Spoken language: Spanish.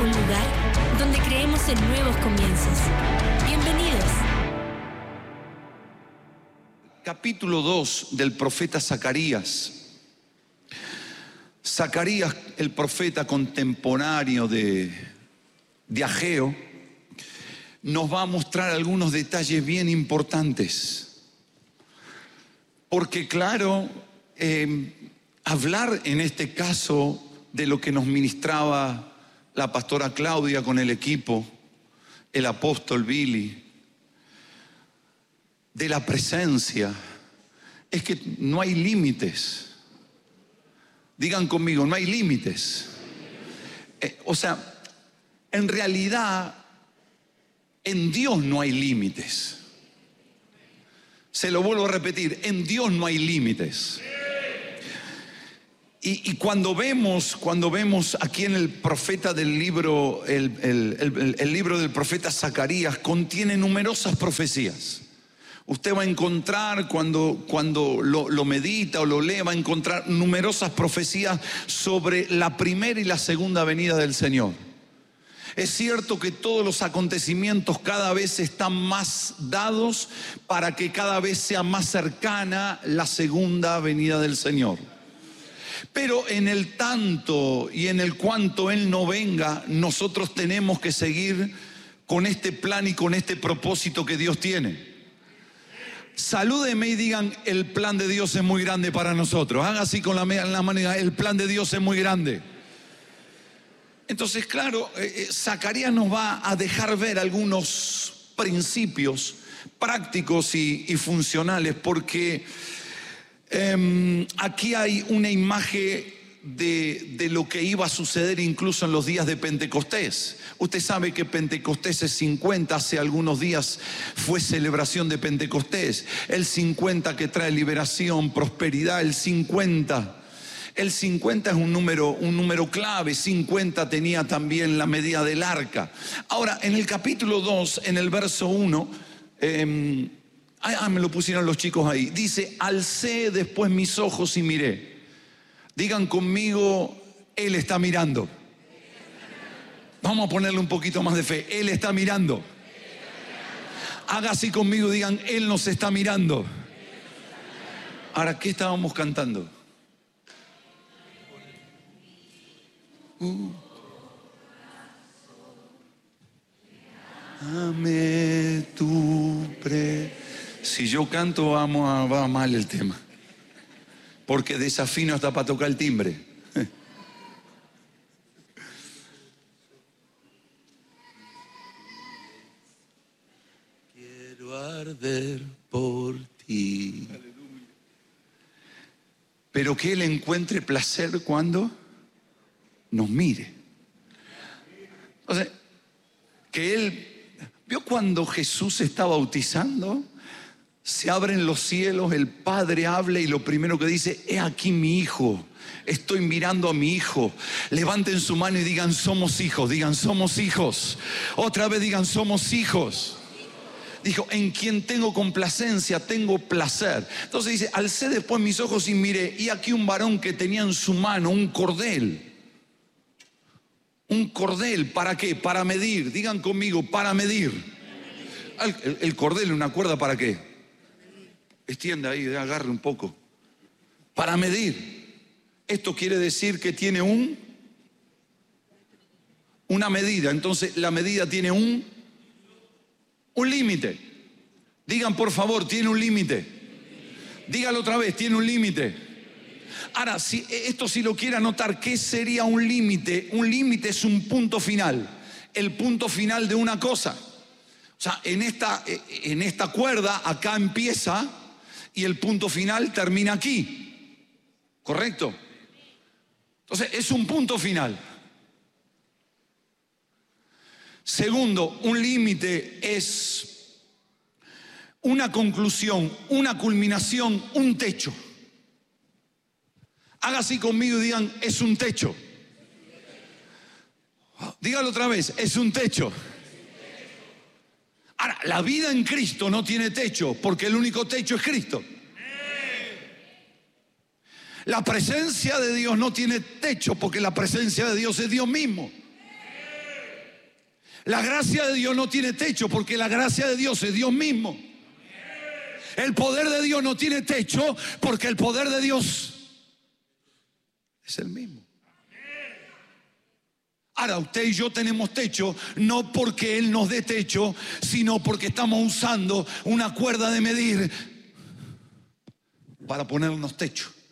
un lugar donde creemos en nuevos comienzos. Bienvenidos. Capítulo 2 del profeta Zacarías. Zacarías, el profeta contemporáneo de Ageo, nos va a mostrar algunos detalles bien importantes. Porque claro, hablar en este caso de lo que nos ministraba la pastora Claudia con el equipo, el apóstol Billy, de la presencia, es que no hay límites. Digan conmigo, no hay límites. En realidad, en Dios no hay límites. Se lo vuelvo a repetir, en Dios no hay límites. Y cuando vemos aquí en el profeta del libro, el libro del profeta Zacarías contiene numerosas profecías. Usted va a encontrar, cuando lo medita o lo lee, va a encontrar numerosas profecías sobre la primera y la segunda venida del Señor. Es cierto que todos los acontecimientos cada vez están más dados para que cada vez sea más cercana la segunda venida del Señor. Pero en el tanto y en el cuanto Él no venga, nosotros tenemos que seguir con este plan y con este propósito que Dios tiene. Salúdenme y digan, el plan de Dios es muy grande para nosotros. Haga así con la mano y diga, el plan de Dios es muy grande. Entonces, claro, Zacarías nos va a dejar ver algunos principios prácticos y funcionales, porque aquí hay una imagen de lo que iba a suceder incluso en los días de Pentecostés. Usted sabe que Pentecostés es 50, hace algunos días fue celebración de Pentecostés. El 50 que trae liberación, prosperidad, el 50 es un número clave. 50 tenía también la medida del arca. Ahora, en el capítulo 2, en el verso 1, me lo pusieron los chicos ahí. Dice, alcé después mis ojos y miré. Digan conmigo, Él está mirando. Vamos a ponerle un poquito más de fe. Él está mirando. Haga así conmigo, digan, Él nos está mirando. Ahora, ¿qué estábamos cantando? Dame tu Si yo canto, va mal el tema. Porque desafino hasta para tocar el timbre. Quiero arder por ti. Pero que Él encuentre placer cuando nos mire. O sea, que Él... ¿Vio cuando Jesús se está bautizando? Se abren los cielos, el Padre habla y lo primero que dice, he aquí mi hijo, estoy mirando a mi hijo. Levanten su mano y digan, somos hijos. Digan, somos hijos. Otra vez digan, somos hijos. Dijo, en quien tengo complacencia, tengo placer. Entonces dice, alcé después mis ojos y miré, y aquí un varón que tenía en su mano un cordel. Un cordel, ¿para qué? Para medir. Digan conmigo, para medir. El cordel, una cuerda, ¿para qué? Extienda ahí, agarre un poco. Para medir. Esto quiere decir que tiene una medida. Entonces la medida tiene un límite. Digan por favor, tiene un límite. Dígalo otra vez, tiene un límite. Ahora, si esto si lo quiere anotar, ¿qué sería un límite? Un límite es un punto final. El punto final de una cosa. O sea, en esta cuerda acá empieza y el punto final termina aquí. ¿Correcto? Entonces, es un punto final. Segundo, un límite es una conclusión, una culminación, un techo. Haga así conmigo y digan, es un techo. Dígalo otra vez, es un techo. Ahora, la vida en Cristo no tiene techo, porque el único techo es Cristo. La presencia de Dios no tiene techo, porque la presencia de Dios es Dios mismo. La gracia de Dios no tiene techo porque la gracia de Dios es Dios mismo. El poder de Dios no tiene techo porque el poder de Dios es el mismo. Ahora, usted y yo tenemos techo no porque Él nos dé techo, sino porque estamos usando una cuerda de medir para ponernos techo.